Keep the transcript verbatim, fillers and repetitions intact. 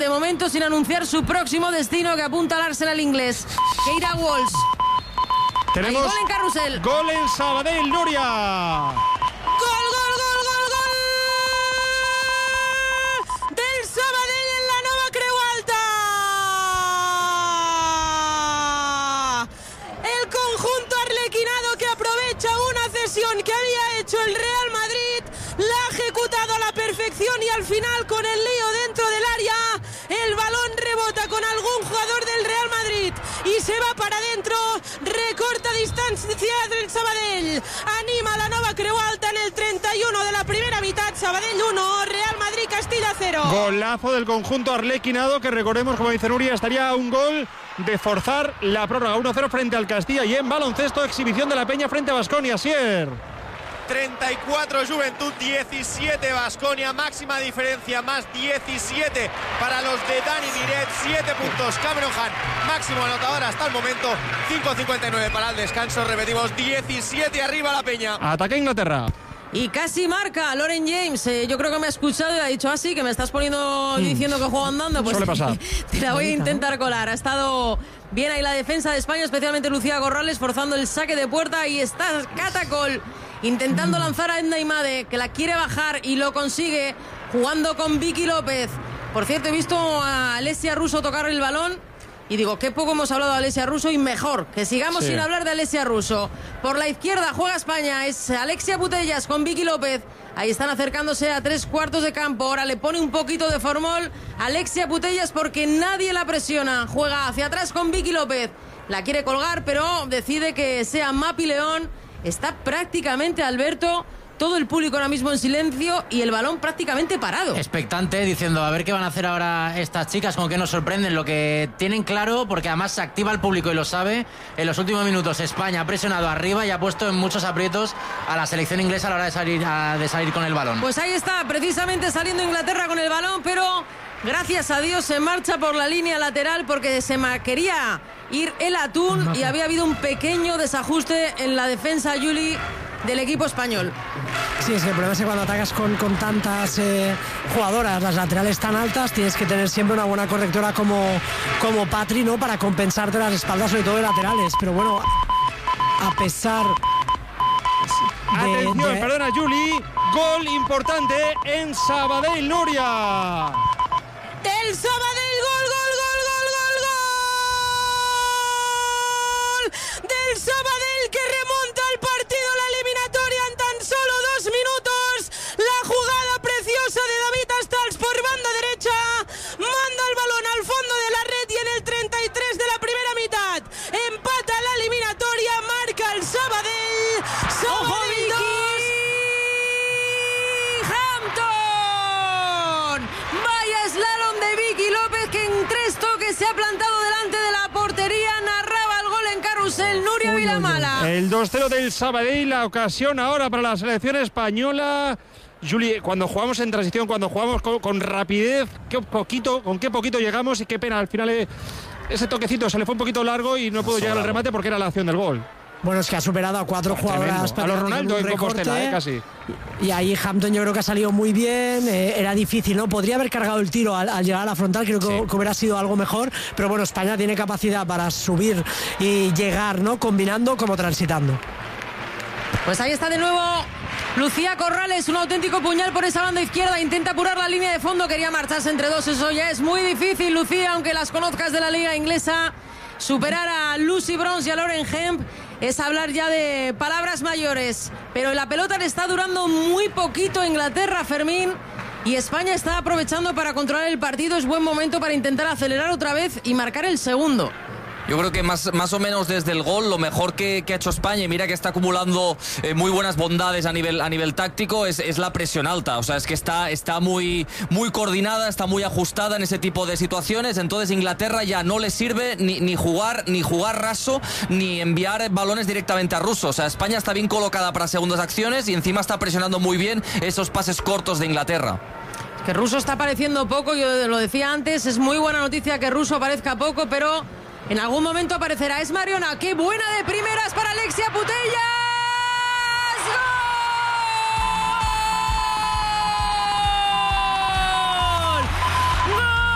de momento sin anunciar su próximo destino, que apunta al Arsenal inglés. Keira Walsh. Tenemos Hay gol en Carrusel. Gol en Sabadell, Nuria. ¡Gol, gol, gol, gol, gol! Del Sabadell en la Nova Creu Alta. El conjunto arlequinado que aprovecha una cesión que había hecho el Real Madrid, la ha ejecutado a la perfección y al final, con el lío dentro del área, el balón rebota con algún jugador del Real Madrid y se va para adentro. Recorta distancia del Sabadell. Anima a la Nova Creu Alta en el treinta y uno de la primera mitad. Sabadell uno, Real Madrid Castilla cero. Golazo del conjunto arlequinado, que recordemos, como dice Nuria, estaría a un gol de forzar la prórroga. uno cero frente al Castilla. Y en baloncesto, exhibición de la Peña frente a Baskonia. Sier. treinta y cuatro Juventud, diecisiete Baskonia, máxima diferencia, más diecisiete para los de Dani Miret, siete puntos Cameron Hahn, máximo anotador hasta el momento, cinco cincuenta y nueve para el descanso, repetimos, diecisiete arriba la Peña. Ataque Inglaterra. Y casi marca Lauren James. Eh, yo creo que me ha escuchado y ha dicho así, que me estás poniendo mm. diciendo que juego andando. Pues suele pasar. Te la voy a intentar colar. Ha estado bien ahí la defensa de España, especialmente Lucía Corrales, forzando el saque de puerta. Y está Catacol intentando lanzar a Edna Imade, que la quiere bajar y lo consigue, jugando con Vicky López. Por cierto, he visto a Alessia Russo tocar el balón y digo, qué poco hemos hablado de Alessia Russo, y mejor que sigamos sí. sin hablar de Alessia Russo. Por la izquierda juega España, es Alexia Putellas con Vicky López. Ahí están acercándose a tres cuartos de campo. Ahora le pone un poquito de formol Alexia Putellas porque nadie la presiona. Juega hacia atrás con Vicky López. La quiere colgar, pero decide que sea Mapi León. Está prácticamente, Alberto, todo el público ahora mismo en silencio y el balón prácticamente parado. Expectante, diciendo a ver qué van a hacer ahora estas chicas, con qué nos sorprenden. Lo que tienen claro, porque además se activa el público y lo sabe, en los últimos minutos España ha presionado arriba y ha puesto en muchos aprietos a la selección inglesa a la hora de salir, a, de salir con el balón. Pues ahí está, precisamente saliendo Inglaterra con el balón, pero gracias a Dios se marcha por la línea lateral porque se quería ir el Atún no. y había habido un pequeño desajuste en la defensa, Juli, del equipo español. Sí, es que el problema es que cuando atacas con, con tantas eh, jugadoras, las laterales tan altas, tienes que tener siempre una buena correctora como, como Patri, ¿no? Para compensarte las espaldas, sobre todo de laterales. Pero bueno, a pesar de... Atención, de... perdona, Juli. Gol importante en Sabadell, Nuria. Del Sabadell, gol, gol, gol, gol, gol, gol. Del Sabadell, que remonta el partido, la eliminatoria en tan solo dos minutos. La jugada preciosa de David Astals por banda derecha. Manda el balón al fondo de la red y en el treinta y tres de la primera mitad empata la eliminatoria, marca el Sabadell. Sabadell dos. Hampton. Vaya slalom de Vicky López, que en tres toques se ha plantado delante de la portería. Narraba el gol en Carrusel, Nuria Vilamala. El dos cero del Sabadell, la ocasión ahora para la selección española. Juli, cuando jugamos en transición, cuando jugamos con, con rapidez, qué poquito, con qué poquito llegamos, y qué pena, al final eh, ese toquecito se le fue un poquito largo y no pudo llegar al remate porque era la acción del gol. Bueno, es que ha superado a cuatro jugadoras. A los Ronaldo en Compostela, eh, casi. Y ahí Hampton yo creo que ha salido muy bien. Eh, era difícil, ¿no? Podría haber cargado el tiro al, al llegar a la frontal. Creo que, sí. que hubiera sido algo mejor. Pero bueno, España tiene capacidad para subir y llegar, ¿no? Combinando como transitando. Pues ahí está de nuevo Lucía Corrales, un auténtico puñal por esa banda izquierda. Intenta apurar la línea de fondo. Quería marcharse entre dos. Eso ya es muy difícil, Lucía, aunque las conozcas de la liga inglesa. Superar a Lucy Bronze y a Lauren Hemp es hablar ya de palabras mayores. Pero la pelota le está durando muy poquito a Inglaterra, Fermín. Y España está aprovechando para controlar el partido. Es buen momento para intentar acelerar otra vez y marcar el segundo. Yo creo que más, más o menos desde el gol, lo mejor que, que ha hecho España, y mira que está acumulando eh, muy buenas bondades a nivel, a nivel táctico, es, es la presión alta. O sea, es que está, está muy, muy coordinada, está muy ajustada en ese tipo de situaciones. Entonces Inglaterra ya no le sirve ni, ni jugar ni jugar raso, ni enviar balones directamente a Russo. O sea, España está bien colocada para segundas acciones y encima está presionando muy bien esos pases cortos de Inglaterra. Que Russo está apareciendo poco, yo lo decía antes, es muy buena noticia que Russo aparezca poco, pero en algún momento aparecerá. Es Mariona, qué buena de primeras para Alexia Putellas.